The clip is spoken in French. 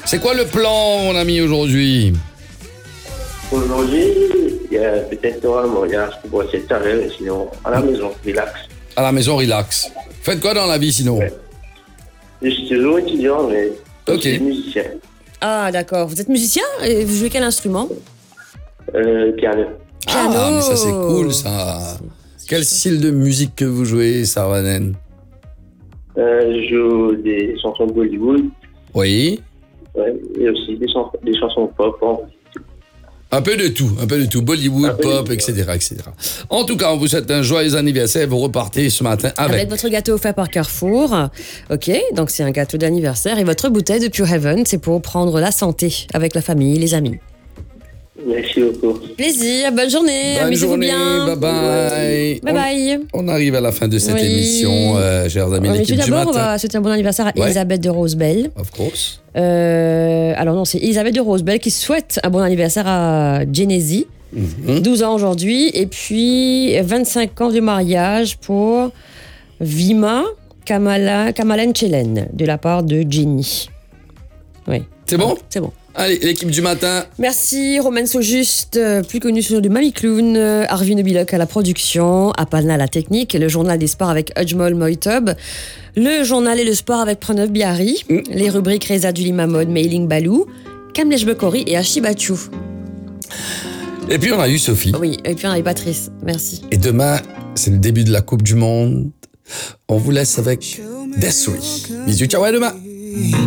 C'est quoi le plan, mon ami, aujourd'hui? Aujourd'hui, il y a peut-être un mariage pour passer tout à l'heure, sinon à la maison, relax. À la maison, relax. Faites quoi dans la vie, sinon? Ouais. Je suis toujours étudiant, mais Ok. aussi musicien. Ah, d'accord. Vous êtes musicien et vous jouez quel instrument? Piano. Ah, mais ça, c'est cool, ça. Quel style de musique que vous jouez, Sarwanen? Je joue des chansons de Bollywood, Oui. ouais, et aussi des chansons pop. Un peu de tout. Bollywood, Un peu de pop, tout, etc. En tout cas, on vous souhaite un joyeux anniversaire. Vous repartez ce matin Avec avec. votre gâteau offert par Carrefour. Ok, donc c'est un gâteau d'anniversaire. Et votre bouteille de Pure Heaven, c'est pour prendre la santé avec la famille, les amis. Merci beaucoup. Plaisir, bonne journée, Bonne amusez-vous journée, bien. bye bye. Bye bye. On arrive à la fin de cette Oui. émission, chers amis de Mais tout l'équipe du d'abord, on matin. va souhaiter un bon anniversaire à Ouais. Elisabeth de Rosebell. Of course. Alors non, c'est Elisabeth de Rosebell qui souhaite un bon anniversaire à Genesee. 12 ans aujourd'hui. Et puis 25 ans de mariage pour Vima Kamalen Chelen de la part de Jenny. Oui. C'est bon? C'est bon. Allez, l'équipe du matin. Merci Romain Saujuste, plus connu sous le nom de Mamie Clown, Arvin Obilok à la production, Apalna à la technique, le journal des sports avec Ujmol Moitob, le journal et le sport avec Pranav Biari, les rubriques Reza Dulima Mode, Mailing Balou, Kamlesh Bekori et Ashibachou. Et puis on a eu Sophie. Oui, et puis on a eu Patrice, merci. Et demain, c'est le début de la Coupe du Monde. On vous laisse avec Desri. Bisous, ciao, à demain.